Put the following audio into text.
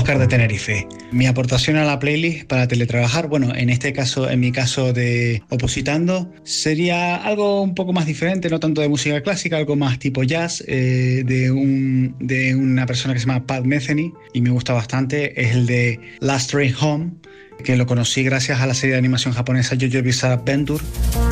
Óscar de Tenerife. Mi aportación a la playlist para teletrabajar, bueno, en este caso, en mi caso de opositando, sería algo un poco más diferente, no tanto de música clásica, algo más tipo jazz, de una persona que se llama Pat Metheny y me gusta bastante. Es el de Last Train Home, que lo conocí gracias a la serie de animación japonesa JoJo's Bizarre Adventure.